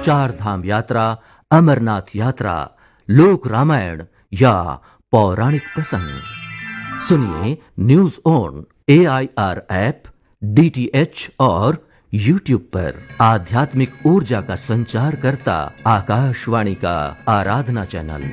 चार धाम यात्रा, अमरनाथ यात्रा, लोक रामायण या पौराणिक प्रसंग सुनिए news on AIR app, DTH और YouTube पर। आध्यात्मिक ऊर्जा का संचार करता आकाशवाणी का आराधना channel.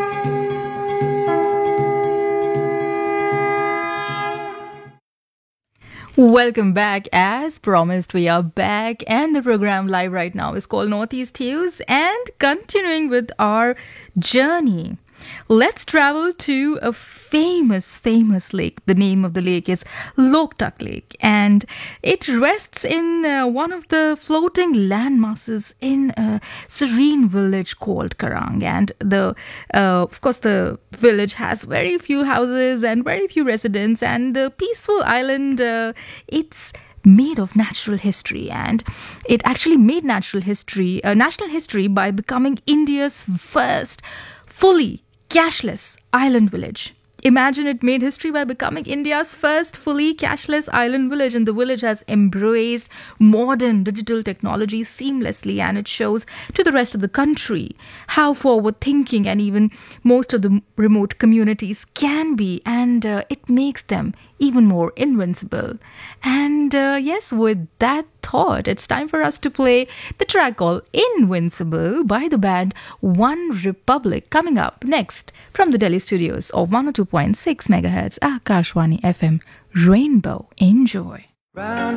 Welcome back. As promised, we are back, and the program live right now is called Northeast News. And continuing with our journey, let's travel to a famous lake. The name of the lake is Loktak Lake, and it rests in one of the floating landmasses in a serene village called Karang. And of course, the village has very few houses and very few residents, and the peaceful island, it's made of natural history, and it actually made national history by becoming India's first fully cashless island village. Imagine, it made history by becoming India's first fully cashless island village, and the village has embraced modern digital technology seamlessly, and it shows to the rest of the country how forward thinking and even most of the remote communities can be, and it makes them even more invincible. And yes, with that thought, it's time for us to play the track called Invincible by the band One Republic, coming up next from the Delhi studios of 102.6 MHz Akashwani FM Rainbow. Enjoy. Round